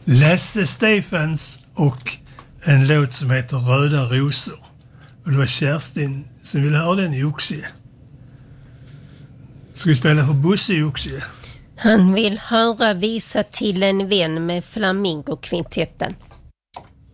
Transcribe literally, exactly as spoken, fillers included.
Lasse Stephens och en låt som heter Röda rosor. Och det var Kerstin som ville höra den i Oxie. Ska vi spela för Bosse i Oxie? Han vill höra Visa till en vän med Flamingokvintetten.